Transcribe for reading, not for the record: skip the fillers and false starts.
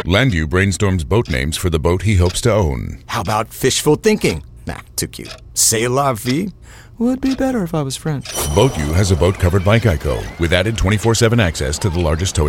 Landu brainstorms boat names for the boat he hopes to own. How about fishful thinking? Nah, too cute. C'est la vie? Would be better if I was French. BoatU has a boat covered by Geico with added 24/7 access to the largest towing